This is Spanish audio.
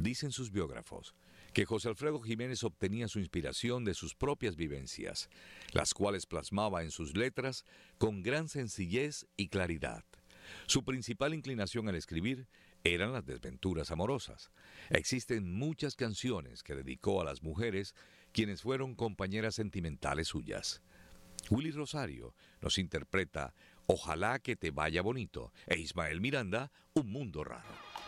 Dicen sus biógrafos que José Alfredo Jiménez obtenía su inspiración de sus propias vivencias, las cuales plasmaba en sus letras con gran sencillez y claridad. Su principal inclinación al escribir eran las desventuras amorosas. Existen muchas canciones que dedicó a las mujeres quienes fueron compañeras sentimentales suyas. Willy Rosario nos interpreta Ojalá que te vaya bonito e Ismael Miranda, Un mundo raro.